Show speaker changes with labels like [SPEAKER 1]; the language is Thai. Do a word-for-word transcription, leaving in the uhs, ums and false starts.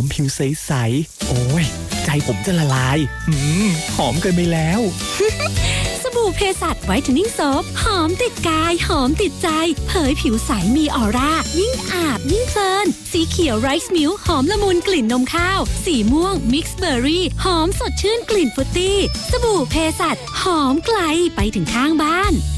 [SPEAKER 1] มผิวใสๆโอ้ยใจผมจะละลายอืมหอมเกินไปแล้ว
[SPEAKER 2] สบู่เพสัชไวท์เทนนิ่งโซฟหอมติดกายหอมติดใจเผยผิวใสมีออร่ายิ่งอาบยิ่งเพลินสีเขียวไรซ์มิลค์หอมละมุนกลิ่นนมข้าวสีม่วงมิกซ์เบอร์รี่หอมสดชื่นกลิ่นฟรุตตี้สบู่เพสัชหอมไกลไปถึงข้างบ้าน